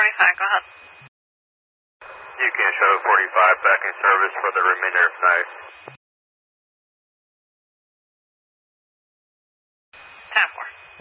45, go ahead. Yukon Shuttle 45 back in service for the remainder of night. 10-4.